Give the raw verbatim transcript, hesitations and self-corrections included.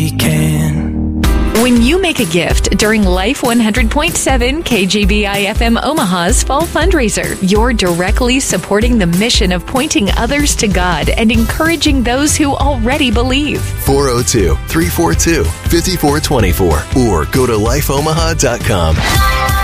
we can. When you make a gift during Life one hundred point seven K G B I F M Omaha's Fall Fundraiser, you're directly supporting the mission of pointing others to God and encouraging those who already believe. four oh two, three four two, five four two four or go to life omaha dot com.